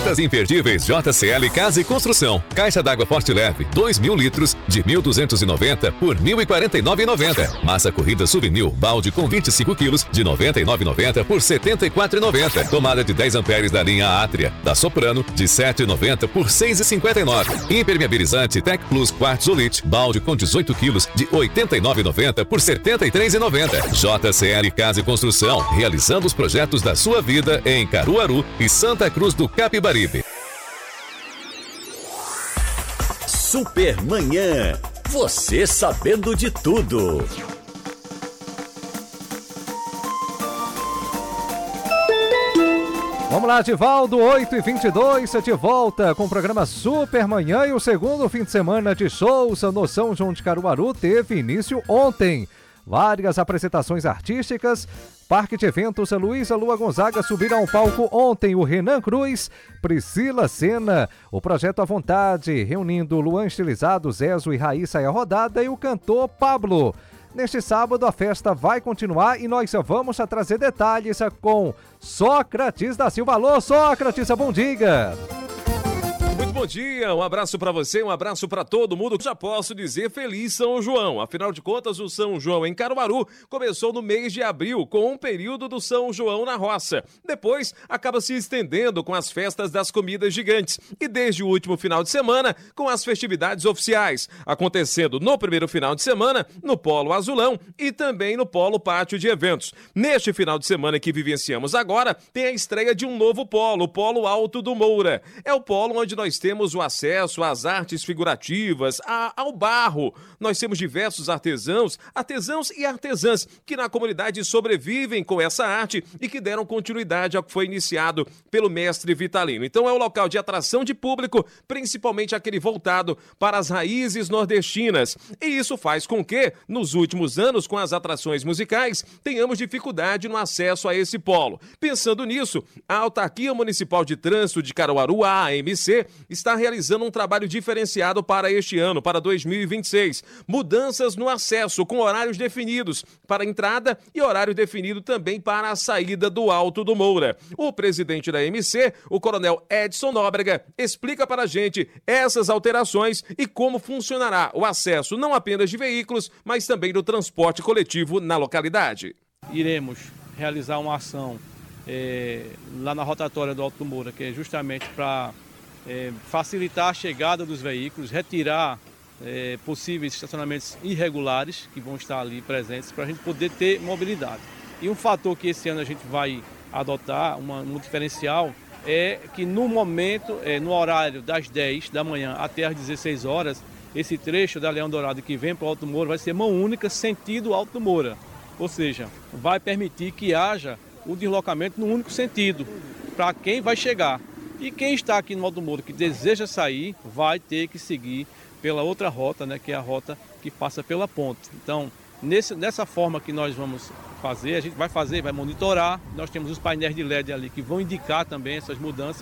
Ofertas imperdíveis JCL Casa e Construção. Caixa d'água Forte Leve, 2.000 litros, de 1.290 por 1.049,90. Massa corrida Souvenir, balde com 25 quilos, de 99,90 por 74,90. Tomada de 10 amperes da linha Átria, da Soprano, de 7,90 por 6,59. Impermeabilizante Tec Plus Quartzolite, balde com 18 quilos, de 89,90 por 73,90. JCL Casa e Construção, realizando os projetos da sua vida em Caruaru e Santa Cruz do Capibaribe. Supermanhã, você sabendo de tudo. Vamos lá, Divaldo, 8h22, de volta com o programa Supermanhã, e o segundo fim de semana de shows no São João de Caruaru teve início ontem. Várias apresentações artísticas. Parque de Eventos Luísa Lua Gonzaga subiram ao palco ontem. O Renan Cruz, Priscila Sena, o Projeto à Vontade, reunindo Luan Estilizado, Zezo e Raíssa e a Rodada, e o cantor Pablo. Neste sábado a festa vai continuar e nós vamos trazer detalhes com Sócrates da Silva. Alô, Sócrates, bom dia! Muito bom dia, um abraço para você, um abraço para todo mundo. Já posso dizer feliz São João. Afinal de contas, o São João em Caruaru começou no mês de abril, com um período do São João na roça. Depois, acaba se estendendo com as festas das comidas gigantes. E desde o último final de semana, com as festividades oficiais, acontecendo no primeiro final de semana, no Polo Azulão e também no Polo Pátio de Eventos. Neste final de semana que vivenciamos agora, tem a estreia de um novo polo, o Polo Alto do Moura. É o polo onde nós temos o acesso às artes figurativas, ao barro. Nós temos diversos artesãos e artesãs que na comunidade sobrevivem com essa arte e que deram continuidade ao que foi iniciado pelo mestre Vitalino. Então é um local de atração de público, principalmente aquele voltado para as raízes nordestinas. E isso faz com que, nos últimos anos, com as atrações musicais, tenhamos dificuldade no acesso a esse polo. Pensando nisso, a Autarquia Municipal de Trânsito de Caruaru, a AMC, está realizando um trabalho diferenciado para este ano, para 2026. Mudanças no acesso, com horários definidos para a entrada e horário definido também para a saída do Alto do Moura. O presidente da AMC, o coronel Edson Nóbrega, explica para a gente essas alterações e como funcionará o acesso não apenas de veículos, mas também do transporte coletivo na localidade. Iremos realizar uma ação lá na rotatória do Alto do Moura, que é justamente para facilitar a chegada dos veículos, retirar possíveis estacionamentos irregulares que vão estar ali presentes para a gente poder ter mobilidade. E um fator que esse ano a gente vai adotar, um diferencial, é que no momento, no horário das 10 da manhã até às 16 horas, esse trecho da Leão Dourado que vem para o Alto do Moura vai ser mão única sentido Alto do Moura. Ou seja, vai permitir que haja o deslocamento no único sentido para quem vai chegar. E quem está aqui no Alto do Moura que deseja sair vai ter que seguir pela outra rota, né, que é a rota que passa pela ponte. Então, nessa forma que nós vamos fazer, a gente vai monitorar. Nós temos os painéis de LED ali que vão indicar também essas mudanças.